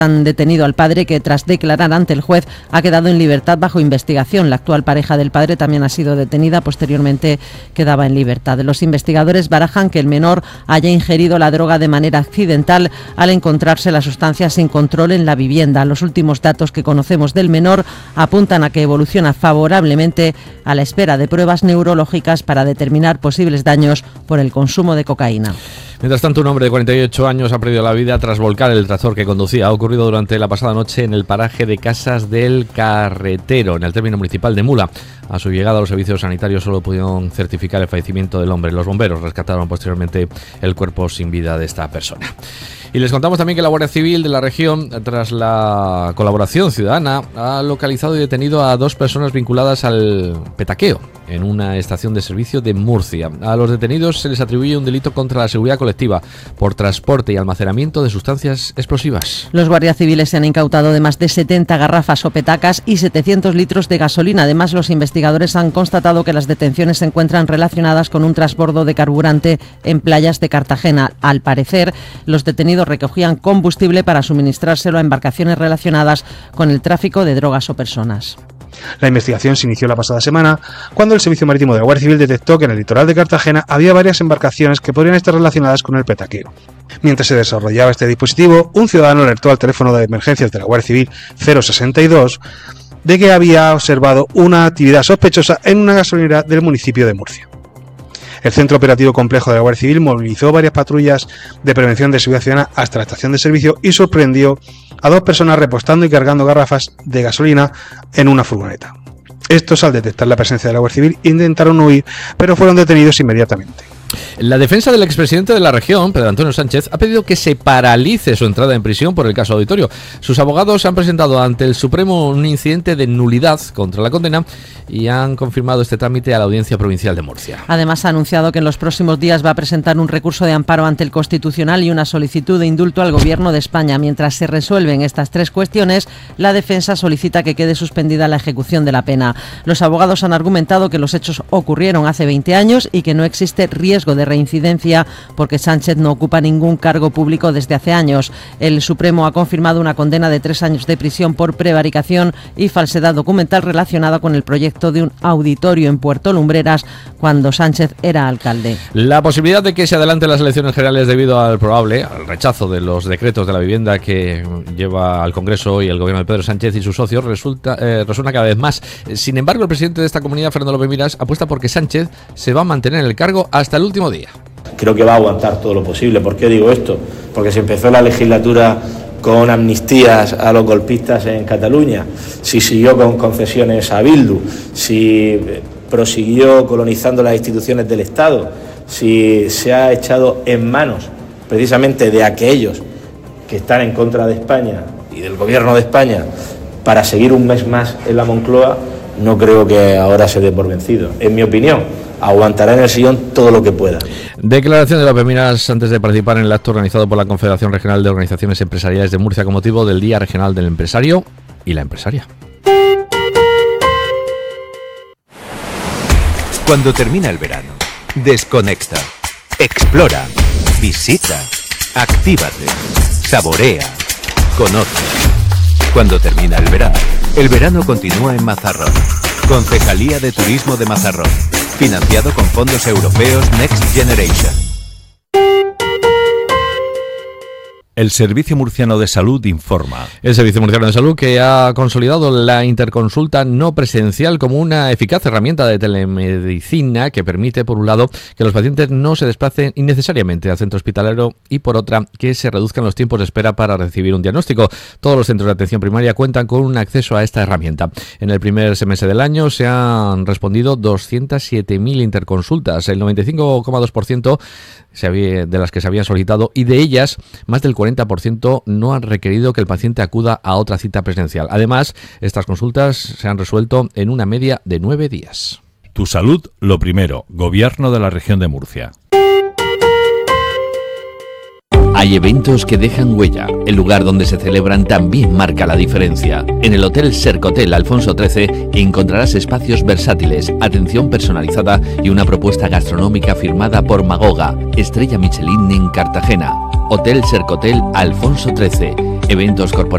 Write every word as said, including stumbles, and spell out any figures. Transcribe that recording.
Han detenido al padre, que tras declarar ante el juez ha quedado en libertad bajo investigación. La actual pareja del padre también ha sido detenida, posteriormente quedaba en libertad. Los investigadores barajan que el menor haya ingerido la droga de manera accidental al encontrarse la sustancia sin control en la vivienda. Los últimos datos que conocemos del menor apuntan a que evoluciona favorablemente, a la espera de pruebas neurológicas para determinar posibles daños por el consumo de cocaína. Mientras tanto, un hombre de cuarenta y ocho años ha perdido la vida tras volcar el tractor que conducía. Ha ocurrido durante la pasada noche en el paraje de Casas del Carretero, en el término municipal de Mula. A su llegada, los servicios sanitarios solo pudieron certificar el fallecimiento del hombre. Los bomberos rescataron posteriormente el cuerpo sin vida de esta persona. Y les contamos también que la Guardia Civil de la región, tras la colaboración ciudadana, ha localizado y detenido a dos personas vinculadas al petaqueo en una estación de servicio de Murcia. A los detenidos se les atribuye un delito contra la seguridad colectiva por transporte y almacenamiento de sustancias explosivas. Los guardias civiles se han incautado de más de setenta garrafas o petacas y setecientos litros de gasolina. Además, los investigadores han constatado que las detenciones se encuentran relacionadas con un transbordo de carburante en playas de Cartagena. Al parecer, los detenidos recogían combustible para suministrárselo a embarcaciones relacionadas con el tráfico de drogas o personas. La investigación se inició la pasada semana cuando el Servicio Marítimo de la Guardia Civil detectó que en el litoral de Cartagena había varias embarcaciones que podrían estar relacionadas con el petaqueo. Mientras se desarrollaba este dispositivo, un ciudadano alertó al teléfono de emergencias de la Guardia Civil cero sesenta y dos de que había observado una actividad sospechosa en una gasolinera del municipio de Murcia. El Centro Operativo Complejo de la Guardia Civil movilizó varias patrullas de prevención de seguridad ciudadana hasta la estación de servicio y sorprendió a dos personas repostando y cargando garrafas de gasolina en una furgoneta. Estos, al detectar la presencia de la Guardia Civil, intentaron huir, pero fueron detenidos inmediatamente. La defensa del expresidente de la región, Pedro Antonio Sánchez, ha pedido que se paralice su entrada en prisión por el caso Auditorio. Sus abogados han presentado ante el Supremo un incidente de nulidad contra la condena y han confirmado este trámite a la Audiencia Provincial de Murcia. Además, ha anunciado que en los próximos días va a presentar un recurso de amparo ante el Constitucional y una solicitud de indulto al Gobierno de España. Mientras se resuelven estas tres cuestiones, la defensa solicita que quede suspendida la ejecución de la pena. Los abogados han argumentado que los hechos ocurrieron hace veinte años y que no existe riesgo de reincidencia porque Sánchez no ocupa ningún cargo público desde hace años. El Supremo ha confirmado una condena de tres años de prisión por prevaricación y falsedad documental relacionada con el proyecto de un auditorio en Puerto Lumbreras cuando Sánchez era alcalde. La posibilidad de que se adelanten las elecciones generales debido al probable, al rechazo de los decretos de la vivienda que lleva al Congreso y el gobierno de Pedro Sánchez y sus socios resulta eh, resuena cada vez más. Sin embargo, el presidente de esta comunidad, Fernando López Miras, apuesta por que Sánchez se va a mantener en el cargo hasta el último día. Creo que va a aguantar todo lo posible. ¿Por qué digo esto? Porque se empezó la legislatura con amnistías a los golpistas en Cataluña, si siguió con concesiones a Bildu, si prosiguió colonizando las instituciones del Estado, si se ha echado en manos precisamente de aquellos que están en contra de España y del gobierno de España para seguir un mes más en la Moncloa, no creo que ahora se dé por vencido. En mi opinión, aguantará en el sillón todo lo que pueda. Declaración de López Miras antes de participar en el acto organizado por la Confederación Regional de Organizaciones Empresariales de Murcia con motivo del Día Regional del Empresario y la Empresaria. Cuando termina el verano, desconecta, explora, visita, actívate, saborea, conoce. Cuando termina el verano, el verano continúa en Mazarrón. Concejalía de Turismo de Mazarrón. Financiado con fondos europeos Next Generation. El Servicio Murciano de Salud informa. El Servicio Murciano de Salud, que ha consolidado la interconsulta no presencial como una eficaz herramienta de telemedicina que permite, por un lado, que los pacientes no se desplacen innecesariamente al centro hospitalario y, por otra, que se reduzcan los tiempos de espera para recibir un diagnóstico. Todos los centros de atención primaria cuentan con un acceso a esta herramienta. En el primer semestre del año se han respondido doscientas siete mil interconsultas, el noventa y cinco coma dos por ciento se había, de las que se habían solicitado, y de ellas más del cuarenta por ciento no han requerido que el paciente acuda a otra cita presencial. Además, estas consultas se han resuelto en una media de nueve días. Tu salud, lo primero. Gobierno de la Región de Murcia. Hay eventos que dejan huella. El lugar donde se celebran también marca la diferencia. En el Hotel Sercotel Alfonso trece encontrarás espacios versátiles, atención personalizada y una propuesta gastronómica firmada por Magoga, estrella Michelin en Cartagena. Hotel Sercotel Alfonso trece. Eventos corporativos.